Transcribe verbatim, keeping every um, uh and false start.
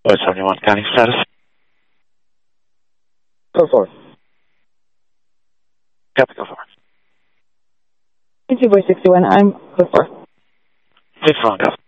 Oh, seventy-one county status. Go for it. Copy, go for it. two boy sixty-one, I'm go for it. Hey, phone, go.